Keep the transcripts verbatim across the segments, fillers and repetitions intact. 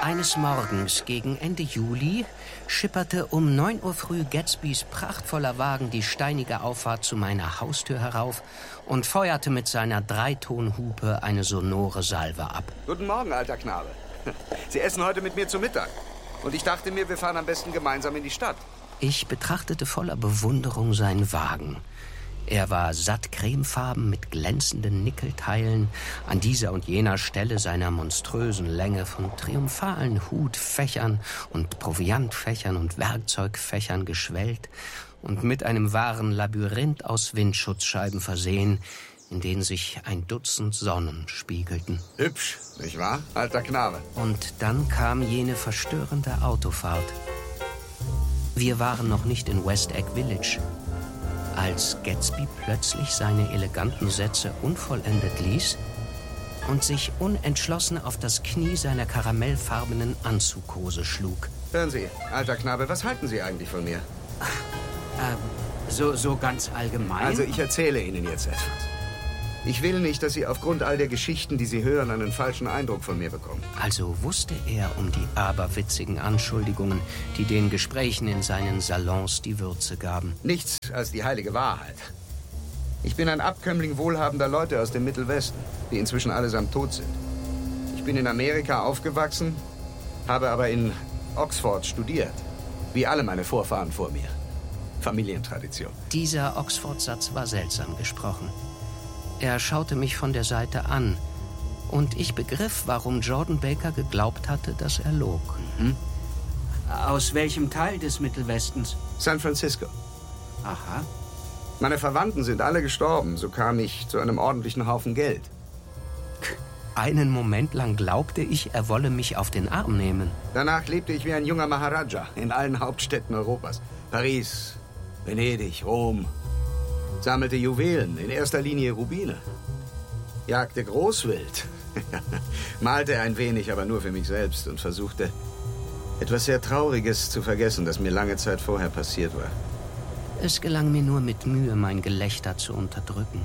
Eines Morgens gegen Ende Juli schipperte um neun Uhr früh Gatsbys prachtvoller Wagen die steinige Auffahrt zu meiner Haustür herauf und feuerte mit seiner Dreitonhupe eine sonore Salve ab. Guten Morgen, alter Knabe. Sie essen heute mit mir zu Mittag. Und ich dachte mir, wir fahren am besten gemeinsam in die Stadt. Ich betrachtete voller Bewunderung seinen Wagen. Er war satt cremefarben mit glänzenden Nickelteilen, an dieser und jener Stelle seiner monströsen Länge von triumphalen Hutfächern und Proviantfächern und Werkzeugfächern geschwellt und mit einem wahren Labyrinth aus Windschutzscheiben versehen, in denen sich ein Dutzend Sonnen spiegelten. Hübsch, nicht wahr, alter Knabe? Und dann kam jene verstörende Autofahrt. Wir waren noch nicht in West Egg Village, als Gatsby plötzlich seine eleganten Sätze unvollendet ließ und sich unentschlossen auf das Knie seiner karamellfarbenen Anzughose schlug. Hören Sie, alter Knabe, was halten Sie eigentlich von mir? Äh, so, so ganz allgemein? Also ich erzähle Ihnen jetzt etwas. Ich will nicht, dass Sie aufgrund all der Geschichten, die Sie hören, einen falschen Eindruck von mir bekommen. Also wusste er um die aberwitzigen Anschuldigungen, die den Gesprächen in seinen Salons die Würze gaben. Nichts als die heilige Wahrheit. Ich bin ein Abkömmling wohlhabender Leute aus dem Mittelwesten, die inzwischen allesamt tot sind. Ich bin in Amerika aufgewachsen, habe aber in Oxford studiert. Wie alle meine Vorfahren vor mir. Familientradition. Dieser Oxford-Satz war seltsam gesprochen. Er schaute mich von der Seite an und ich begriff, warum Jordan Baker geglaubt hatte, dass er log. Mhm. Aus welchem Teil des Mittelwestens? San Francisco. Aha. Meine Verwandten sind alle gestorben, so kam ich zu einem ordentlichen Haufen Geld. Einen Moment lang glaubte ich, er wolle mich auf den Arm nehmen. Danach lebte ich wie ein junger Maharaja in allen Hauptstädten Europas. Paris, Venedig, Rom. Sammelte Juwelen, in erster Linie Rubine. Jagte Großwild. Malte ein wenig, aber nur für mich selbst und versuchte, etwas sehr Trauriges zu vergessen, das mir lange Zeit vorher passiert war. Es gelang mir nur mit Mühe, mein Gelächter zu unterdrücken.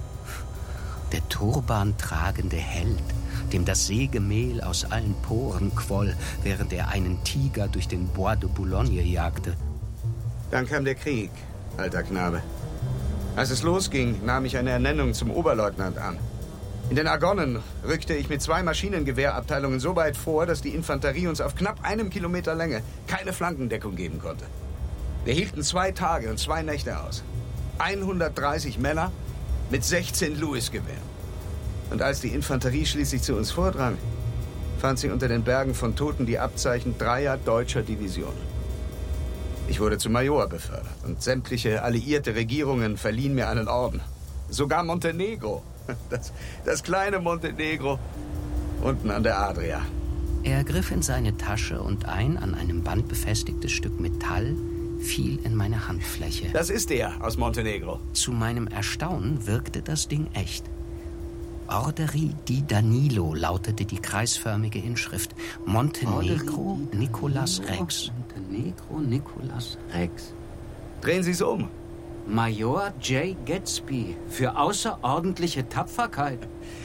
Der turbantragende Held, dem das Sägemehl aus allen Poren quoll, während er einen Tiger durch den Bois de Boulogne jagte. Dann kam der Krieg, alter Knabe. Als es losging, nahm ich eine Ernennung zum Oberleutnant an. In den Argonnen rückte ich mit zwei Maschinengewehrabteilungen so weit vor, dass die Infanterie uns auf knapp einem Kilometer Länge keine Flankendeckung geben konnte. Wir hielten zwei Tage und zwei Nächte aus. hundertdreißig Männer mit sechzehn Lewis-Gewehren. Und als die Infanterie schließlich zu uns vordrang, fand sie unter den Bergen von Toten die Abzeichen dreier deutscher Divisionen. Ich wurde zum Major befördert und sämtliche alliierte Regierungen verliehen mir einen Orden. Sogar Montenegro, das, das kleine Montenegro, unten an der Adria. Er griff in seine Tasche und ein an einem Band befestigtes Stück Metall fiel in meine Handfläche. Das ist der aus Montenegro. Zu meinem Erstaunen wirkte das Ding echt. Orderi di Danilo lautete die kreisförmige Inschrift. Montenegro Nicolas Rex. Montenegro Nicolas Rex. Drehen Sie es um. Major J. Gatsby für außerordentliche Tapferkeit.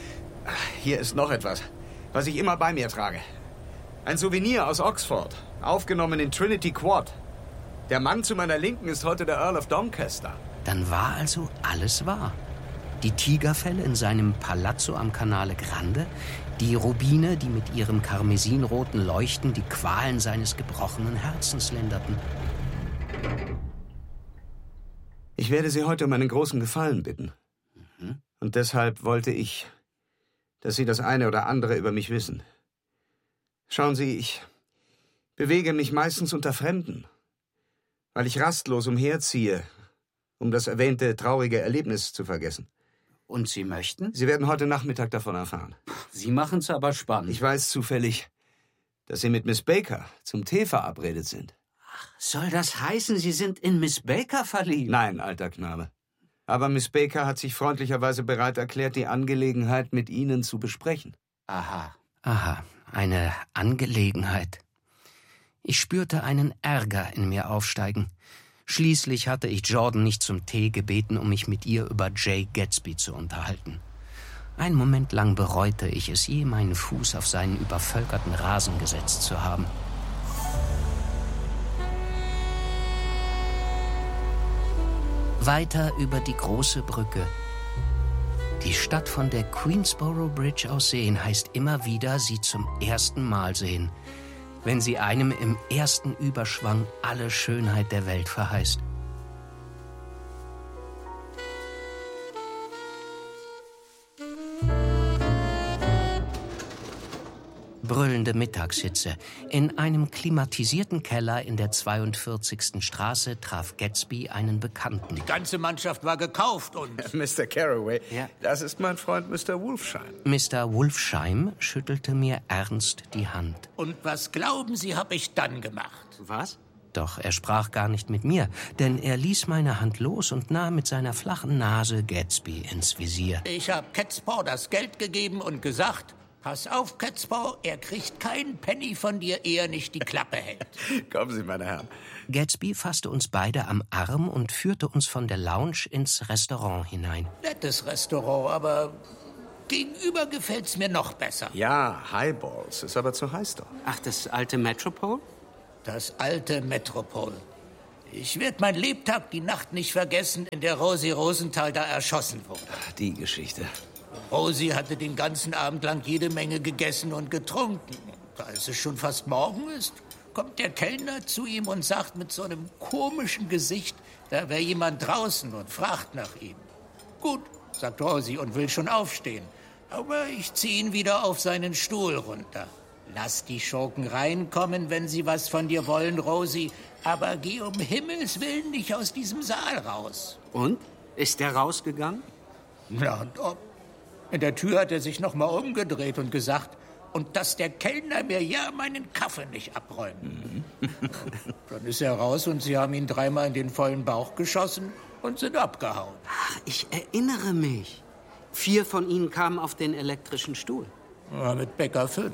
Hier ist noch etwas, was ich immer bei mir trage. Ein Souvenir aus Oxford, aufgenommen in Trinity Quad. Der Mann zu meiner Linken ist heute der Earl of Doncaster. Dann war also alles wahr. Die Tigerfelle in seinem Palazzo am Canale Grande, die Rubine, die mit ihrem karmesinroten Leuchten die Qualen seines gebrochenen Herzens linderten. Ich werde Sie heute um einen großen Gefallen bitten. Mhm. Und deshalb wollte ich, dass Sie das eine oder andere über mich wissen. Schauen Sie, ich bewege mich meistens unter Fremden, weil ich rastlos umherziehe, um das erwähnte traurige Erlebnis zu vergessen. Und Sie möchten? Sie werden heute Nachmittag davon erfahren. Sie machen's aber spannend. Ich weiß zufällig, dass Sie mit Miss Baker zum Tee verabredet sind. Ach, soll das heißen, Sie sind in Miss Baker verliebt? Nein, alter Knabe. Aber Miss Baker hat sich freundlicherweise bereit erklärt, die Angelegenheit mit Ihnen zu besprechen. Aha. Aha, eine Angelegenheit. Ich spürte einen Ärger in mir aufsteigen. Schließlich hatte ich Jordan nicht zum Tee gebeten, um mich mit ihr über Jay Gatsby zu unterhalten. Einen Moment lang bereute ich es, je meinen Fuß auf seinen übervölkerten Rasen gesetzt zu haben. Weiter über die große Brücke. Die Stadt von der Queensboro Bridge aus sehen, heißt immer wieder, sie zum ersten Mal sehen, wenn sie einem im ersten Überschwang alle Schönheit der Welt verheißt. Brüllende Mittagshitze. In einem klimatisierten Keller in der zweiundvierzigsten Straße traf Gatsby einen Bekannten. Die ganze Mannschaft war gekauft und... Mister Carraway, ja. Das ist mein Freund Mister Wolfsheim. Mister Wolfsheim schüttelte mir ernst die Hand. Und was glauben Sie, habe ich dann gemacht? Was? Doch er sprach gar nicht mit mir, denn er ließ meine Hand los und nahm mit seiner flachen Nase Gatsby ins Visier. Ich habe Catspaw das Geld gegeben und gesagt... Pass auf, Catspaw, er kriegt keinen Penny von dir, ehe er nicht die Klappe hält. Kommen Sie, meine Herren. Gatsby fasste uns beide am Arm und führte uns von der Lounge ins Restaurant hinein. Nettes Restaurant, aber gegenüber gefällt's mir noch besser. Ja, Highballs, ist aber zu heiß doch. Ach, das alte Metropole? Das alte Metropole. Ich werde mein Lebtag die Nacht nicht vergessen, in der Rosi Rosenthal da erschossen wurde. Die Geschichte. Rosi hatte den ganzen Abend lang jede Menge gegessen und getrunken. Als es schon fast morgen ist, kommt der Kellner zu ihm und sagt mit so einem komischen Gesicht, da wäre jemand draußen und fragt nach ihm. Gut, sagt Rosi und will schon aufstehen. Aber ich ziehe ihn wieder auf seinen Stuhl runter. Lass die Schurken reinkommen, wenn sie was von dir wollen, Rosi. Aber geh um Himmels Willen nicht aus diesem Saal raus. Und? Ist der rausgegangen? Na und ob. In der Tür hat er sich noch mal umgedreht und gesagt, und dass der Kellner mir ja meinen Kaffee nicht abräumt. Mhm. Dann ist er raus und sie haben ihn dreimal in den vollen Bauch geschossen und sind abgehauen. Ach, ich erinnere mich. Vier von ihnen kamen auf den elektrischen Stuhl. Ja, mit Becker fünf.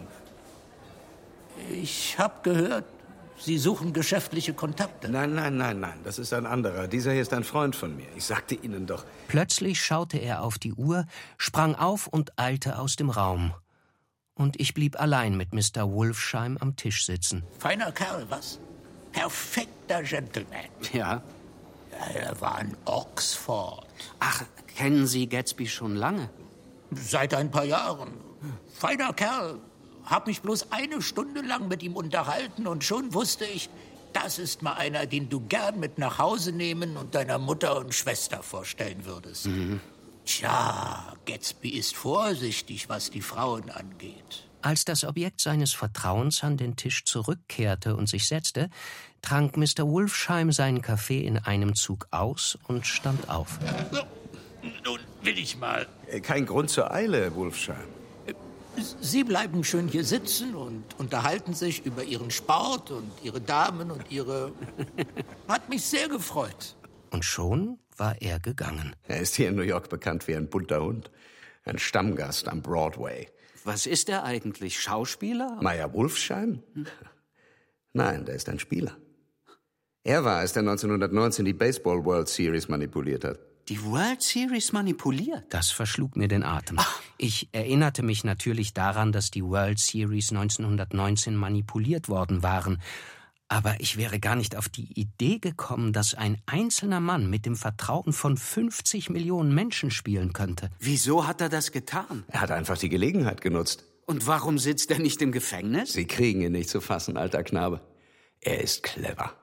Ich habe gehört, Sie suchen geschäftliche Kontakte. Nein, nein, nein, nein, das ist ein anderer. Dieser hier ist ein Freund von mir. Ich sagte Ihnen doch. Plötzlich schaute er auf die Uhr, sprang auf und eilte aus dem Raum. Und ich blieb allein mit Mister Wolfsheim am Tisch sitzen. Feiner Kerl, was? Perfekter Gentleman. Ja. Ja, er war in Oxford. Ach, kennen Sie Gatsby schon lange? Seit ein paar Jahren. Feiner Kerl. Hab mich bloß eine Stunde lang mit ihm unterhalten und schon wusste ich, das ist mal einer, den du gern mit nach Hause nehmen und deiner Mutter und Schwester vorstellen würdest. Mhm. Tja, Gatsby ist vorsichtig, was die Frauen angeht. Als das Objekt seines Vertrauens an den Tisch zurückkehrte und sich setzte, trank Mister Wolfsheim seinen Kaffee in einem Zug aus und stand auf. So, nun will ich mal. Kein Grund zur Eile, Wolfsheim. Sie bleiben schön hier sitzen und unterhalten sich über Ihren Sport und Ihre Damen und Ihre... Hat mich sehr gefreut. Und schon war er gegangen. Er ist hier in New York bekannt wie ein bunter Hund. Ein Stammgast am Broadway. Was ist er eigentlich? Schauspieler? Meyer Wolfsheim? Hm. Nein, der ist ein Spieler. Er war es, der neunzehnhundertneunzehn die Baseball World Series manipuliert hat. Die World Series manipuliert? Das verschlug mir den Atem. Ach. Ich erinnerte mich natürlich daran, dass die World Series neunzehnhundertneunzehn manipuliert worden waren. Aber ich wäre gar nicht auf die Idee gekommen, dass ein einzelner Mann mit dem Vertrauen von fünfzig Millionen Menschen spielen könnte. Wieso hat er das getan? Er hat einfach die Gelegenheit genutzt. Und warum sitzt er nicht im Gefängnis? Sie kriegen ihn nicht zu fassen, alter Knabe. Er ist clever.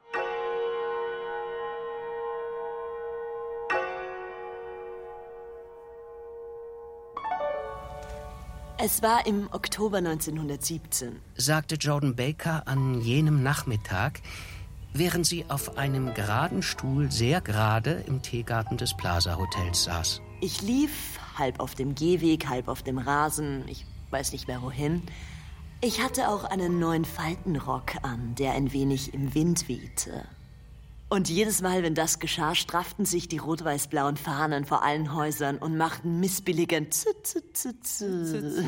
Es war im Oktober neunzehnhundertsiebzehn, sagte Jordan Baker an jenem Nachmittag, während sie auf einem geraden Stuhl sehr gerade im Teegarten des Plaza Hotels saß. Ich lief, halb auf dem Gehweg, halb auf dem Rasen, ich weiß nicht mehr wohin. Ich hatte auch einen neuen Faltenrock an, der ein wenig im Wind wehte. Und jedes Mal, wenn das geschah, strafften sich die rot-weiß-blauen Fahnen vor allen Häusern und machten missbilligend z z z z.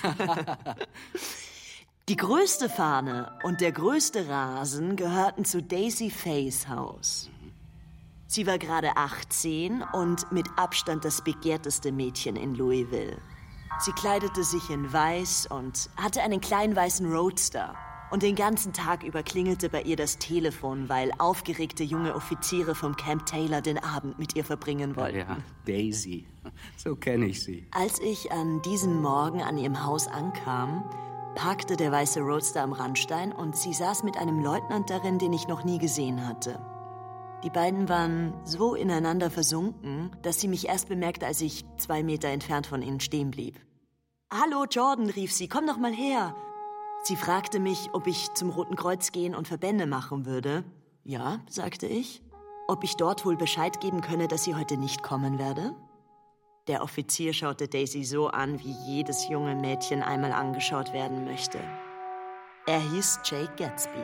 Die größte Fahne und der größte Rasen gehörten zu Daisy Fays Haus. Sie war gerade achtzehn und mit Abstand das begehrteste Mädchen in Louisville. Sie kleidete sich in weiß und hatte einen kleinen weißen Roadster. Und den ganzen Tag über klingelte bei ihr das Telefon, weil aufgeregte junge Offiziere vom Camp Taylor den Abend mit ihr verbringen wollten. Ja, Daisy. So kenne ich sie. Als ich an diesem Morgen an ihrem Haus ankam, parkte der weiße Roadster am Randstein und sie saß mit einem Leutnant darin, den ich noch nie gesehen hatte. Die beiden waren so ineinander versunken, dass sie mich erst bemerkte, als ich zwei Meter entfernt von ihnen stehen blieb. »Hallo, Jordan«, rief sie, »komm doch mal her.« Sie fragte mich, ob ich zum Roten Kreuz gehen und Verbände machen würde. »Ja«, sagte ich. »Ob ich dort wohl Bescheid geben könne, dass sie heute nicht kommen werde?« Der Offizier schaute Daisy so an, wie jedes junge Mädchen einmal angeschaut werden möchte. Er hieß Jake Gatsby.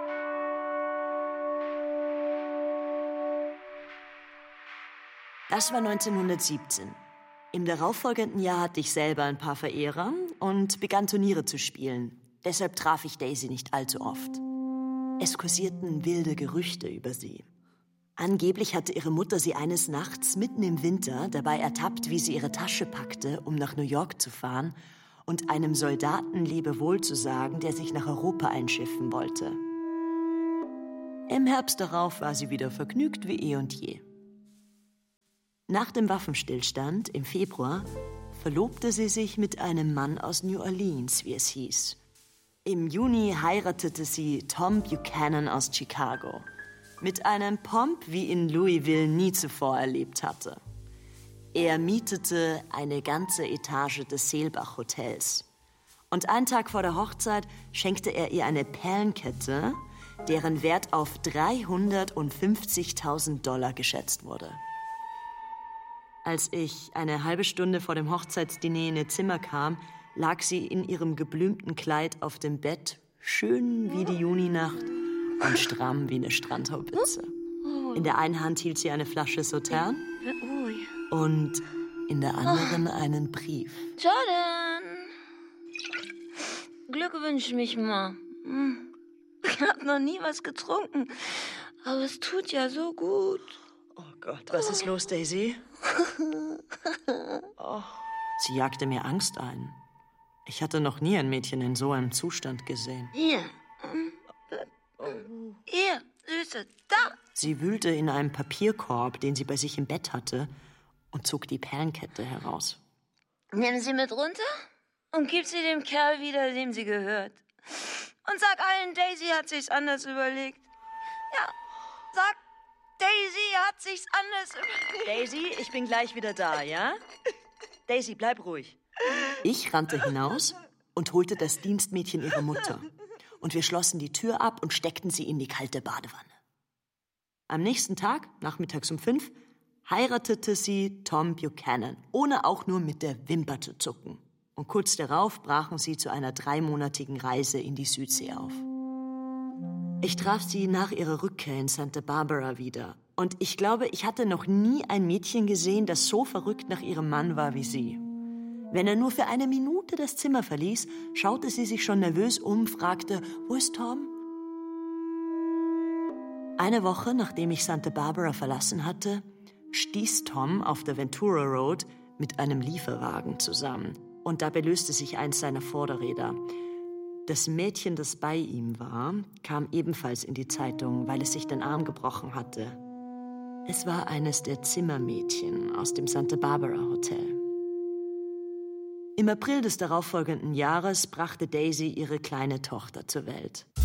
Das war neunzehnhundertsiebzehn. Im darauffolgenden Jahr hatte ich selber ein paar Verehrer und begann Turniere zu spielen. Deshalb traf ich Daisy nicht allzu oft. Es kursierten wilde Gerüchte über sie. Angeblich hatte ihre Mutter sie eines Nachts mitten im Winter dabei ertappt, wie sie ihre Tasche packte, um nach New York zu fahren und einem Soldaten Lebewohl zu sagen, der sich nach Europa einschiffen wollte. Im Herbst darauf war sie wieder vergnügt wie eh und je. Nach dem Waffenstillstand im Februar verlobte sie sich mit einem Mann aus New Orleans, wie es hieß. Im Juni heiratete sie Tom Buchanan aus Chicago. Mit einem Pomp, wie ihn Louisville nie zuvor erlebt hatte. Er mietete eine ganze Etage des Seelbach Hotels. Und einen Tag vor der Hochzeit schenkte er ihr eine Perlenkette, deren Wert auf dreihundertfünfzigtausend Dollar geschätzt wurde. Als ich eine halbe Stunde vor dem Hochzeitsdiner in ihr Zimmer kam, lag sie in ihrem geblümten Kleid auf dem Bett, schön wie die Juninacht und stramm wie eine Strandhaubitze. In der einen Hand hielt sie eine Flasche Sautern und in der anderen einen Brief. Jordan! Glückwünsch mich mal. Ich hab noch nie was getrunken, aber es tut ja so gut. Oh Gott, was ist los, Daisy? Oh. Sie jagte mir Angst ein. Ich hatte noch nie ein Mädchen in so einem Zustand gesehen. Hier. Hier, Süße, da. Sie wühlte in einem Papierkorb, den sie bei sich im Bett hatte, und zog die Perlenkette heraus. Nimm sie mit runter und gib sie dem Kerl wieder, dem sie gehört. Und sag allen, Daisy hat sich's anders überlegt. Ja, sag, Daisy hat sich's anders überlegt. Daisy, ich bin gleich wieder da, ja? Daisy, bleib ruhig. Ich rannte hinaus und holte das Dienstmädchen ihrer Mutter. Und wir schlossen die Tür ab und steckten sie in die kalte Badewanne. Am nächsten Tag, nachmittags um fünf, heiratete sie Tom Buchanan, ohne auch nur mit der Wimper zu zucken. Und kurz darauf brachen sie zu einer dreimonatigen Reise in die Südsee auf. Ich traf sie nach ihrer Rückkehr in Santa Barbara wieder. Und ich glaube, ich hatte noch nie ein Mädchen gesehen, das so verrückt nach ihrem Mann war wie sie. Wenn er nur für eine Minute das Zimmer verließ, schaute sie sich schon nervös um, fragte, wo ist Tom? Eine Woche, nachdem ich Santa Barbara verlassen hatte, stieß Tom auf der Ventura Road mit einem Lieferwagen zusammen. Und dabei löste sich eins seiner Vorderräder. Das Mädchen, das bei ihm war, kam ebenfalls in die Zeitung, weil es sich den Arm gebrochen hatte. Es war eines der Zimmermädchen aus dem Santa Barbara Hotel. Im April des darauffolgenden Jahres brachte Daisy ihre kleine Tochter zur Welt.